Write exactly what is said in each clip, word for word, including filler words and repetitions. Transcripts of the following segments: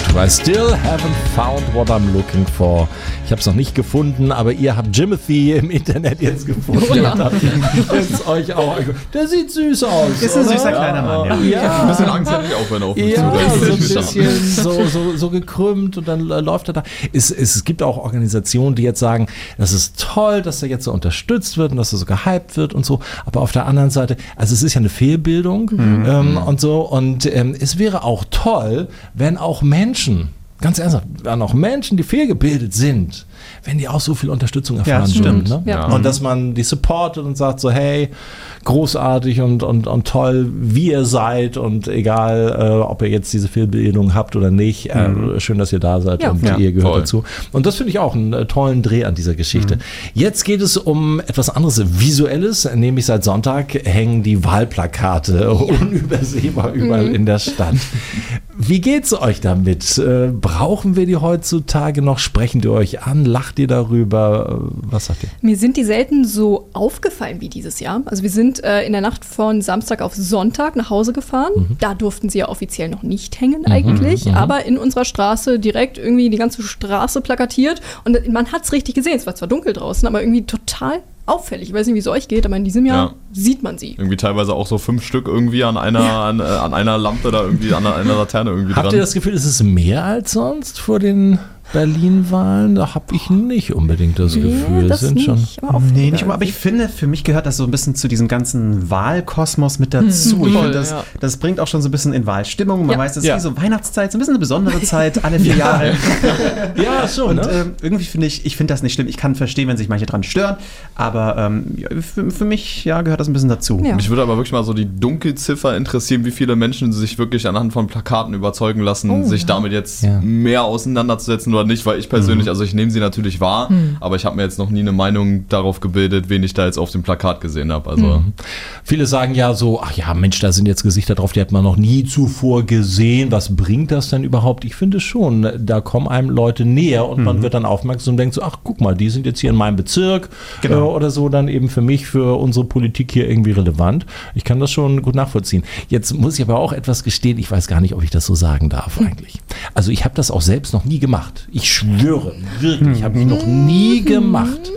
I still haven't found what I'm looking for. Ich habe es noch nicht gefunden, aber ihr habt Jimothy im Internet jetzt gefunden. Oh ja. Habt jetzt euch auch, der sieht süß aus. Ist ein süßer kleiner Mann, ja. ja. Ich hab ein bisschen Angst, hätte ich auch, wenn er auf mich ja, zulässt. so ein bisschen so, so, so gekrümmt und dann äh, läuft er da. Es, es gibt auch Organisationen, die jetzt sagen, das ist toll, dass er jetzt so unterstützt wird und dass er so gehypt wird und so. Aber auf der anderen Seite, also es ist ja eine Fehlbildung mhm. ähm, und so. Und ähm, es wäre auch toll, wenn auch Menschen, ganz ernsthaft, wenn auch Menschen, die fehlgebildet sind, wenn die auch so viel Unterstützung erfahren ja, würden. Ne? Ja. Und dass man die supportet und sagt so, hey, großartig und, und, und toll, wie ihr seid und egal, äh, ob ihr jetzt diese Fehlbildung habt oder nicht, äh, mhm. schön, dass ihr da seid ja. und ja, ihr gehört voll. dazu. Und das finde ich auch einen äh, tollen Dreh an dieser Geschichte. Mhm. Jetzt geht es um etwas anderes, Visuelles, nämlich seit Sonntag hängen die Wahlplakate ja. unübersehbar überall mhm. in der Stadt. Wie geht's euch damit? Äh, brauchen wir die heutzutage noch? Sprechen die euch an? Lacht ihr darüber? Was sagt ihr? Mir sind die selten so aufgefallen wie dieses Jahr. Also wir sind äh, in der Nacht von Samstag auf Sonntag nach Hause gefahren. Mhm. Da durften sie ja offiziell noch nicht hängen eigentlich. Mhm. Aber in unserer Straße direkt irgendwie die ganze Straße plakatiert. Und man hat es richtig gesehen. Es war zwar dunkel draußen, aber irgendwie total auffällig. Ich weiß nicht, wie es euch geht, aber in diesem Jahr ja. sieht man sie. Irgendwie teilweise auch so fünf Stück irgendwie an einer, ja. an, äh, an einer Lampe da irgendwie, an einer Laterne irgendwie Habt dran. Habt ihr das Gefühl, es ist mehr als sonst vor den Berlin-Wahlen? Da habe ich nicht unbedingt das nee, Gefühl. Das sind nicht, schon aber nee, nicht immer. Aber ich finde, für mich gehört das so ein bisschen zu diesem ganzen Wahlkosmos mit dazu. Mhm. Ich Voll, finde, das, ja. das bringt auch schon so ein bisschen in Wahlstimmung. Man ja. weiß, das ist ja. wie so Weihnachtszeit, so ein bisschen eine besondere Zeit, alle vier Jahre. Ja, schon. Und ne? ähm, irgendwie finde ich, ich finde das nicht schlimm. Ich kann verstehen, wenn sich manche dran stören, aber ähm, für, für mich ja, gehört das ein bisschen dazu. Ja. Mich würde aber wirklich mal so die Dunkelziffer interessieren, wie viele Menschen sich wirklich anhand von Plakaten überzeugen lassen, oh, sich ja. damit jetzt ja. mehr auseinanderzusetzen oder nicht, weil ich persönlich, mhm. also ich nehme sie natürlich wahr, mhm. aber ich habe mir jetzt noch nie eine Meinung darauf gebildet, wen ich da jetzt auf dem Plakat gesehen habe. Also mhm. Viele sagen ja so, ach ja, Mensch, da sind jetzt Gesichter drauf, die hat man noch nie zuvor gesehen. Was bringt das denn überhaupt? Ich finde schon, da kommen einem Leute näher und mhm. man wird dann aufmerksam und denkt so, ach guck mal, die sind jetzt hier in meinem Bezirk genau. äh, oder so, dann eben für mich, für unsere Politik hier irgendwie relevant. Ich kann das schon gut nachvollziehen. Jetzt muss ich aber auch etwas gestehen, ich weiß gar nicht, ob ich das so sagen darf eigentlich. Also ich habe das auch selbst noch nie gemacht. Ich schwöre, wirklich, habe ich noch nie gemacht.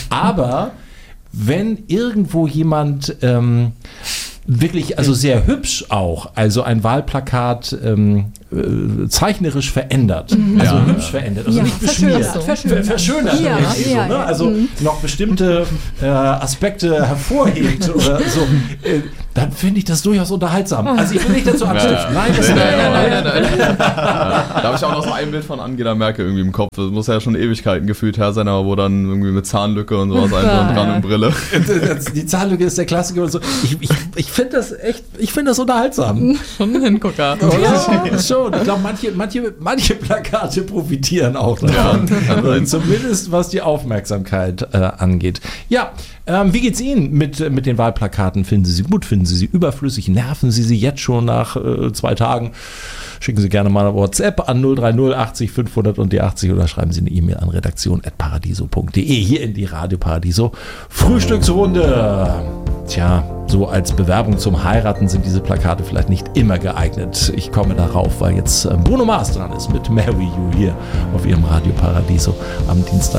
Aber wenn irgendwo jemand ähm, wirklich, also sehr hübsch auch, also ein Wahlplakat ähm, äh, zeichnerisch verändert, mhm. also ja. hübsch verändert, also ja, nicht beschmiert, verschönert, verschönert, verschönert ja, irgendwie ja, so, ne? ja. Also mhm. noch bestimmte äh, Aspekte hervorhebt oder so, äh, dann finde ich das durchaus unterhaltsam. Also ich will nicht dazu anstiften. Ja. Nein, das nein, nein, nein, nein, nein, nein, nein. Ja. Da habe ich auch noch so ein Bild von Angela Merkel irgendwie im Kopf. Das muss ja schon Ewigkeiten gefühlt her sein, aber wo dann irgendwie mit Zahnlücke und sowas einfach dran und Brille. Die Zahnlücke ist der Klassiker und so. Ich, ich, ich finde das echt, ich finde das unterhaltsam. Schon ein Hingucker. Ja, schon. Ich glaube, manche, manche, manche Plakate profitieren auch davon. Ja, zumindest was die Aufmerksamkeit äh, angeht. Ja, ähm, wie geht's Ihnen mit, mit den Wahlplakaten? Finden Sie sie gut? Finden Sie sie überflüssig? Nerven Sie sie jetzt schon nach äh, zwei Tagen? Schicken Sie gerne mal eine WhatsApp an null drei null achtzig fünfhundert und die achtzig oder schreiben Sie eine E-Mail an redaktion at paradiso punkt de hier in die Radio Paradiso Frühstücksrunde. Tja, so als Bewerbung zum Heiraten sind diese Plakate vielleicht nicht immer geeignet. Ich komme darauf, weil jetzt Bruno Mars dran ist mit Marry You hier auf Ihrem Radio Paradiso am Dienstag.